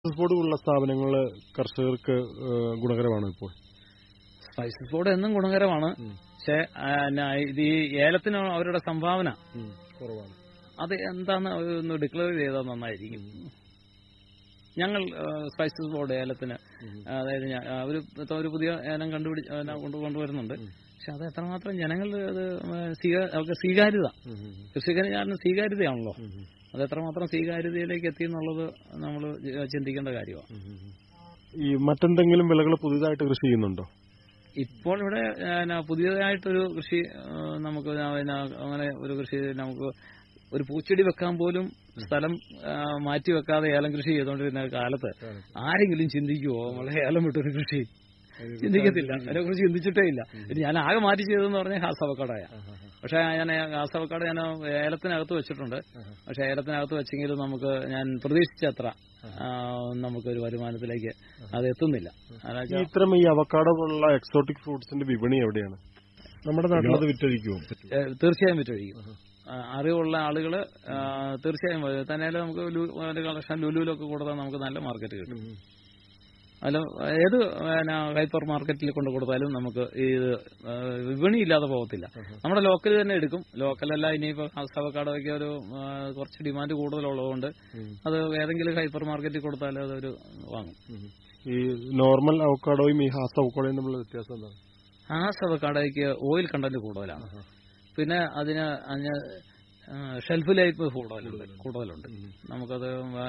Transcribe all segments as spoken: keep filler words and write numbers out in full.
Spices board പോലുള്ള സ്ഥാപനങ്ങൾ കർഷകർക്ക് ഗുണകരമാണോ ഇപ്പോൾ? സ്പൈസസ് ബോർഡ് എന്നും ഗുണകരമാണ്. പക്ഷേ ഇത് ഈ ഏലത്തിന് അവരുടെ സംഭാവന കുറവാണ്. അത് എന്താന്ന് ഒന്ന് ഡിക്ലെയർ ചെയ്താൽ നന്നായിരിക്കും. ഞങ്ങൾ സ്പൈസസ് ബോർഡ് ഏലത്തിന് അതായത് അവർ ഒരു പുതിയ ഏലം കണ്ടുപിടി കൊണ്ടുവരുന്നുണ്ട്. പക്ഷെ അത് എത്രമാത്രം ജനങ്ങൾ അത് അവർക്ക് സ്വീകാര്യത, കൃഷിക്കാരന് സ്വീകാര്യതയാണല്ലോ, അത് എത്രമാത്രം സ്വീകാര്യതയിലേക്ക് എത്തി എന്നുള്ളത് നമ്മൾ ചിന്തിക്കേണ്ട കാര്യമാണ്. ഈ മറ്റെന്തെങ്കിലും വിളകൾ പുതിയതായിട്ട് കൃഷി ചെയ്യുന്നുണ്ടോ? ഇപ്പോൾ ഇവിടെ പുതിയതായിട്ടൊരു കൃഷി നമുക്ക് അങ്ങനെ ഒരു കൃഷി നമുക്ക് ഒരു പൂച്ചെടി വെക്കാൻ പോലും സ്ഥലം മാറ്റി വെക്കാതെ ഏലം കൃഷി ചെയ്തുകൊണ്ടിരുന്ന കാലത്ത് ആരെങ്കിലും ചിന്തിക്കുവോ നമ്മളെ ഏലം വിട്ടൊരു കൃഷി? ചിന്തിക്കത്തില്ല, അതിനെക്കുറിച്ച് ചിന്തിച്ചിട്ടേ ഇല്ല. ഞാൻ ആകെ മാറ്റി ചെയ്തതെന്ന് പറഞ്ഞാൽ ഹാസവക്കാടയ. പക്ഷെ ഞാൻ ഹാസവക്കാട് ഞാൻ ഏലത്തിനകത്ത് വെച്ചിട്ടുണ്ട്. പക്ഷെ ഏലത്തിനകത്ത് വെച്ചെങ്കിലും നമുക്ക് ഞാൻ പ്രതീക്ഷിച്ചത്ര നമുക്കൊരു വരുമാനത്തിലേക്ക് അത് എത്തുന്നില്ല. ഇത്തരം ഈ അവക്കാടോ പോലുള്ള എക്സോട്ടിക് ഫ്രൂട്ട്സിന്റെ വിപണി എവിടെയാണ്? നമ്മുടെ നാട്ടിൽ അത് വിറ്റഴിക്കുമോ? തീർച്ചയായും വിറ്റഴിക്കും. അറിവുള്ള ആളുകൾ തീർച്ചയായും തന്നെ നമുക്ക് കളക്ഷൻ ലുലുവിലൊക്കെ കൊടുത്താൽ നമുക്ക് നല്ല മാർക്കറ്റ് കിട്ടും. അല്ല ഏത് ഹൈപ്പർ മാർക്കറ്റിൽ കൊണ്ട് കൊടുത്താലും നമുക്ക് ഇത് വിപണി ഇല്ലാതെ പോകത്തില്ല. നമ്മുടെ ലോക്കൽ തന്നെ എടുക്കും. ലോക്കലല്ല, ഇനിയിപ്പോൾ അവക്കാടോയ്ക്ക് ഒരു കുറച്ച് ഡിമാൻഡ് കൂടുതലുള്ളതുകൊണ്ട് അത് ഏതെങ്കിലും ഹൈപ്പർ മാർക്കറ്റിൽ കൊടുത്താൽ അതൊരു വാങ്ങും. ഈ നോർമൽ അവക്കാടോയും ഈ ഹാസ് അവക്കാടോയും തമ്മിലുള്ള വ്യത്യാസം എന്താണ്? ഹാസ് അവക്കാടോയ്ക്ക് ഓയിൽ കണ്ടന്റ് കൂടുതലാണ്. പിന്നെ അതിന് അതിന് ഷെൽഫ് ലൈഫ് കൂടുതലുണ്ട് കൂടുതലുണ്ട് നമുക്കത്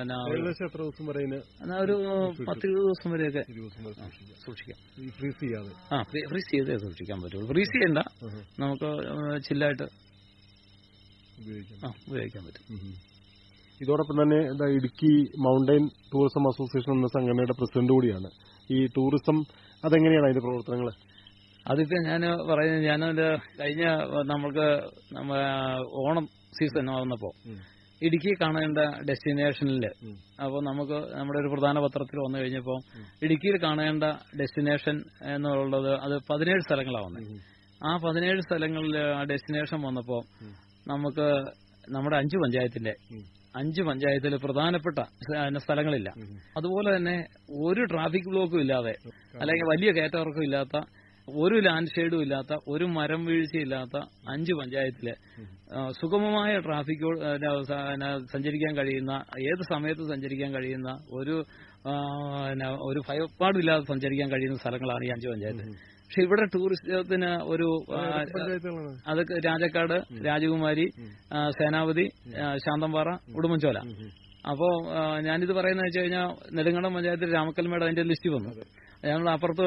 ഒരു പത്ത് ഇരുപത് ദിവസം വരെയൊക്കെ സൂക്ഷിക്കാം. ആ ഫ്രീസ് ചെയ്തേ സൂക്ഷിക്കാൻ പറ്റുള്ളൂ. ഫ്രീസ് ചെയ്യണ്ട, നമുക്ക് ചില്ലായിട്ട് ഉപയോഗിക്കാൻ പറ്റും. ഇതോടൊപ്പം തന്നെ ഇടുക്കി മൗണ്ടൈൻ ടൂറിസം അസോസിയേഷൻ എന്ന സംഘടനയുടെ പ്രസിഡന്റ് കൂടിയാണ്. ഈ ടൂറിസം അതെങ്ങനെയാണ് അതിന്റെ പ്രവർത്തനങ്ങൾ? അതിപ്പോ ഞാൻ പറയുന്നത്, ഞാനത് കഴിഞ്ഞ നമ്മൾക്ക് ഓണം സീസൺ വന്നപ്പോ ഇടുക്കി കാണേണ്ട ഡെസ്റ്റിനേഷനിൽ അപ്പോൾ നമുക്ക് നമ്മുടെ ഒരു പ്രധാന പത്രത്തിൽ വന്നു കഴിഞ്ഞപ്പോൾ ഇടുക്കിയിൽ കാണേണ്ട ഡെസ്റ്റിനേഷൻ എന്നുള്ളത് അത് പതിനേഴ് സ്ഥലങ്ങളാണ് വന്നത്. ആ പതിനേഴ് സ്ഥലങ്ങളിൽ ആ ഡെസ്റ്റിനേഷൻ വന്നപ്പോൾ നമുക്ക് നമ്മുടെ അഞ്ച് പഞ്ചായത്തിന്റെ അഞ്ച് പഞ്ചായത്തിൽ പ്രധാനപ്പെട്ട സ്ഥലങ്ങളില്ല. അതുപോലെ തന്നെ ഒരു ട്രാഫിക് ബ്ലോക്കും ഇല്ലാതെ, അല്ലെങ്കിൽ വലിയ കയറ്റവർക്കും ഇല്ലാത്ത, ഒരു ലാൻഡ് ഷെയ്ഡും ഇല്ലാത്ത, ഒരു മരം വീഴ്ചയില്ലാത്ത അഞ്ച് പഞ്ചായത്തില് സുഗമമായ ട്രാഫിക് സഞ്ചരിക്കാൻ കഴിയുന്ന, ഏത് സമയത്ത് സഞ്ചരിക്കാൻ കഴിയുന്ന, ഒരു ഒരു ഭയപ്പാടില്ലാതെ സഞ്ചരിക്കാൻ കഴിയുന്ന സ്ഥലങ്ങളാണ് ഈ അഞ്ച് പഞ്ചായത്ത്. പക്ഷെ ഇവിടെ ടൂറിസത്തിന് ഒരു അതൊക്കെ രാജക്കാട്, രാജകുമാരി, സേനാപതി, ശാന്തമ്പാറ, ഉടുമ്പൻചോല. അപ്പോ ഞാനിത് പറയുന്നത് വെച്ച് കഴിഞ്ഞാൽ നെടുങ്കണ്ടം പഞ്ചായത്തിൽ രാമക്കൽമേട് അതിന്റെ ലിസ്റ്റ് വന്നു. ഞങ്ങൾ അപ്പുറത്ത്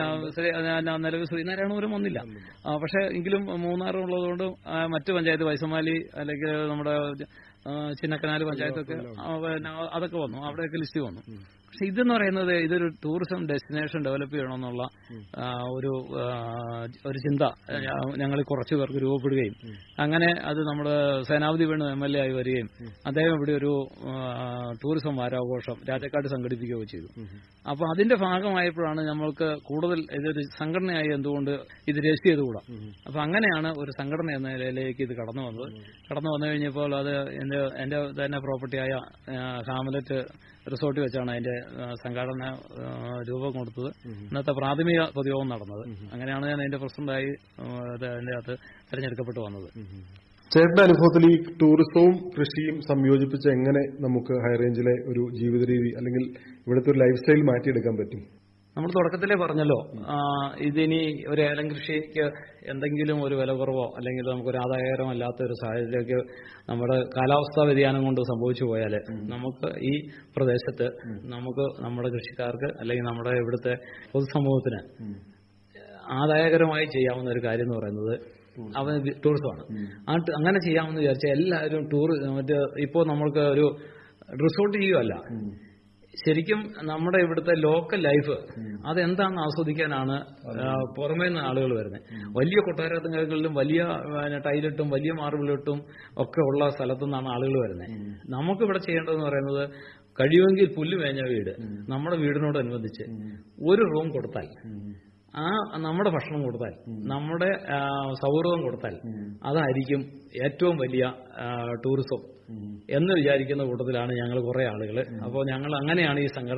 നിലവിൽ ശ്രീനാരായണപുരം വന്നില്ല. പക്ഷെ എങ്കിലും മൂന്നാറും ഉള്ളതുകൊണ്ട് മറ്റു പഞ്ചായത്ത് വൈസമാലി അല്ലെങ്കിൽ നമ്മുടെ ചിന്നക്കനാല് പഞ്ചായത്തൊക്കെ അതൊക്കെ വന്നു, അവിടെയൊക്കെ ലിസ്റ്റ് വന്നു. പക്ഷെ ഇതെന്ന് പറയുന്നത് ഇതൊരു ടൂറിസം ഡെസ്റ്റിനേഷൻ ഡെവലപ്പ് ചെയ്യണമെന്നുള്ള ഒരു ഒരു ചിന്ത ഞങ്ങൾ കുറച്ചു പേർക്ക് രൂപപ്പെടുകയും അങ്ങനെ അത് നമ്മുടെ സേനാപതി വേണു എം എൽ എ ആയി വരികയും അദ്ദേഹം ഇവിടെ ഒരു ടൂറിസം വാരാഘോഷം രാജക്കാട് സംഘടിപ്പിക്കുകയോ ചെയ്തു. അപ്പൊ അതിന്റെ ഭാഗമായപ്പോഴാണ് നമ്മൾക്ക് കൂടുതൽ ഇതൊരു സംഘടനയായി എന്തുകൊണ്ട് ഇത് രജിസ്റ്റർ ചെയ്തുകൂടാ. അപ്പൊ അങ്ങനെയാണ് ഒരു സംഘടന എന്ന നിലയിലേക്ക് ഇത് കടന്നു വന്നത്. കടന്നു വന്നു കഴിഞ്ഞപ്പോൾ അത് എന്റെ എന്റെ തന്നെ പ്രോപ്പർട്ടിയായ ഹാമലറ്റ് റിസോർട്ടിൽ വെച്ചാണ് അതിന്റെ സംഘടന രൂപം കൊടുത്തത്. ഇന്നത്തെ പ്രാഥമിക പൊതുയോഗം നടന്നത്. അങ്ങനെയാണ് ഞാൻ അതിന്റെ പ്രസിഡന്റായി അതിന്റെ അകത്ത് തെരഞ്ഞെടുക്കപ്പെട്ടു വന്നത്. ചേട്ടന്റെ അനുഭവത്തിൽ ഈ ടൂറിസവും കൃഷിയും സംയോജിപ്പിച്ച് എങ്ങനെ നമുക്ക് ഹൈറേഞ്ചിലെ ഒരു ജീവിത രീതി അല്ലെങ്കിൽ ഇവിടുത്തെ ഒരു ലൈഫ് സ്റ്റൈൽ മാറ്റിയെടുക്കാൻ പറ്റും? നമ്മൾ തുടക്കത്തിലേ പറഞ്ഞല്ലോ, ഇതിനി ഒരു ഏലം കൃഷിക്ക് എന്തെങ്കിലും ഒരു വില കുറവോ അല്ലെങ്കിൽ നമുക്കൊരു ആദായകരമല്ലാത്ത ഒരു സാഹചര്യമൊക്കെ നമ്മുടെ കാലാവസ്ഥാ വ്യതിയാനം കൊണ്ട് സംഭവിച്ചു പോയാൽ നമുക്ക് ഈ പ്രദേശത്ത് നമുക്ക് നമ്മുടെ കൃഷിക്കാർക്ക് അല്ലെങ്കിൽ നമ്മുടെ ഇവിടുത്തെ പൊതുസമൂഹത്തിന് ആദായകരമായി ചെയ്യാവുന്ന ഒരു കാര്യം എന്ന് പറയുന്നത് അവൻ ടൂറിസമാണ്. ആ അങ്ങനെ ചെയ്യാമെന്ന് വിചാരിച്ചാൽ എല്ലാവരും ടൂർ മറ്റേ ഇപ്പോൾ നമ്മൾക്ക് ഒരു റിസോർട്ട് ചെയ്യുകയല്ല, ശരിക്കും നമ്മുടെ ഇവിടുത്തെ ലോക്കൽ ലൈഫ് അതെന്താണെന്ന് ആസ്വദിക്കാനാണ് പുറമേ നിന്ന് ആളുകൾ വരുന്നത്. വലിയ കൊട്ടാരങ്ങളിലും വലിയ ടൈലിട്ടും വലിയ മാർബിളിട്ടും ഒക്കെ ഉള്ള സ്ഥലത്തു നിന്നാണ് ആളുകൾ വരുന്നത്. നമുക്കിവിടെ ചെയ്യേണ്ടതെന്ന് പറയുന്നത് കഴിയുമെങ്കിൽ പുല്ല് മേഞ്ഞ വീട് നമ്മുടെ വീടിനോടനുബന്ധിച്ച് ഒരു റൂം കൊടുത്താൽ, ആ നമ്മുടെ ഭക്ഷണം കൊടുത്താൽ, നമ്മുടെ സൗഹൃദം കൊടുത്താൽ അതായിരിക്കും ഏറ്റവും വലിയ ടൂറിസം എന്ന് വിചാരിക്കുന്ന കൂട്ടത്തിലാണ് ഞങ്ങൾ കുറെ ആളുകൾ. അപ്പോൾ ഞങ്ങൾ അങ്ങനെയാണ് ഈ സംഘടന